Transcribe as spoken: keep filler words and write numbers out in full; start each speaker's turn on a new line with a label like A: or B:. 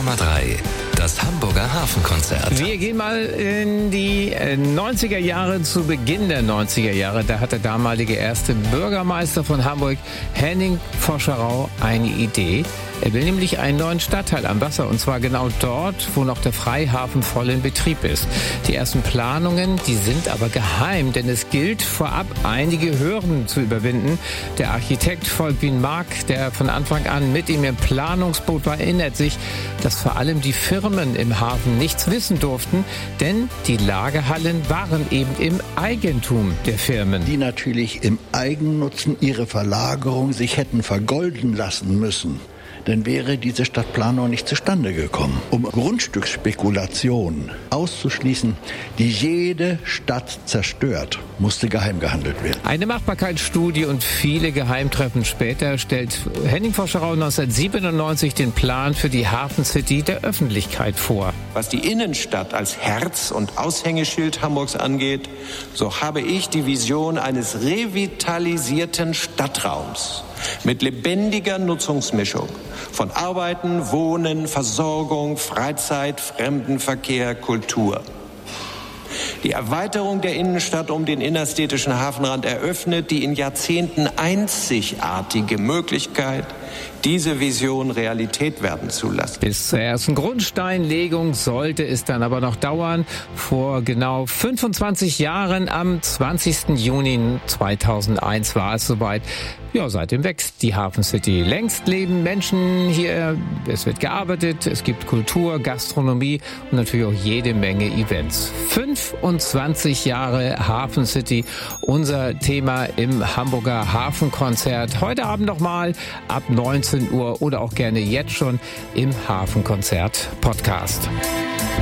A: Komma drei. Das Hamburger Hafenkonzert.
B: Wir gehen mal in die neunziger Jahre, zu Beginn der neunziger Jahre. Da hat der damalige erste Bürgermeister von Hamburg, Henning Voscherau, eine Idee. Er will nämlich einen neuen Stadtteil am Wasser, und zwar genau dort, wo noch der Freihafen voll in Betrieb ist. Die ersten Planungen, die sind aber geheim, denn es gilt vorab einige Hürden zu überwinden. Der Architekt Volkwin Mark, der von Anfang an mit ihm im Planungsboot war, erinnert sich, dass vor allem die Firmen im Hafen nichts wissen durften, denn die Lagerhallen waren eben im Eigentum der Firmen.
C: Die natürlich im Eigennutzen ihre Verlagerung sich hätten vergolden lassen müssen. Dann wäre diese Stadtplanung nicht zustande gekommen. Um Grundstücksspekulationen auszuschließen, die jede Stadt zerstört, musste geheim gehandelt werden.
B: Eine Machbarkeitsstudie und viele Geheimtreffen später stellt Henning Voscherau neunzehnhundertsiebenundneunzig den Plan für die Hafencity der Öffentlichkeit vor.
D: Was die Innenstadt als Herz und Aushängeschild Hamburgs angeht, so habe ich die Vision eines revitalisierten Stadtraums mit lebendiger Nutzungsmischung von Arbeiten, Wohnen, Versorgung, Freizeit, Fremdenverkehr, Kultur. Die Erweiterung der Innenstadt um den innerstädtischen Hafenrand eröffnet die in Jahrzehnten einzigartige Möglichkeit, diese Vision Realität werden zu lassen.
B: Bis zur ersten Grundsteinlegung sollte es dann aber noch dauern. Vor genau fünfundzwanzig Jahren, am zwanzigsten Juni zweitausendeins, war es soweit. Ja, seitdem wächst die Hafencity. Längst leben Menschen hier, es wird gearbeitet, es gibt Kultur, Gastronomie und natürlich auch jede Menge Events. fünfundzwanzig Jahre Hafencity, unser Thema im Hamburger Hafenkonzert. Heute Abend nochmal ab neunzehn Uhr oder auch gerne jetzt schon im Hafenkonzert Podcast.